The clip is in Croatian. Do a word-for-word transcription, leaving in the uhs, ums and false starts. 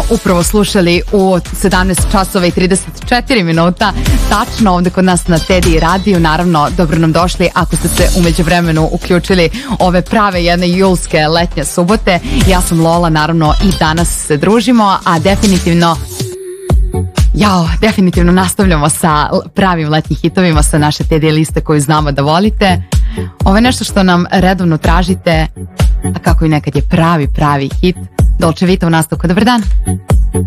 upravo slušali u sedamnaest časova i trideset četiri minuta, tačno ovde kod nas na Teddy radiju. Naravno, dobro nam došli ako ste se umeđu vremenu uključili ove prave jedne julske letnje subote. Ja sam Lola, naravno i danas se družimo, a definitivno Jao, definitivno nastavljamo sa pravim letnjim hitovima sa naše Teddy liste koju znamo da volite. Ovo je nešto što nam redovno tražite, a kako i nekad je pravi, pravi hit. Dolce Vita u nastavku. Dobar dan.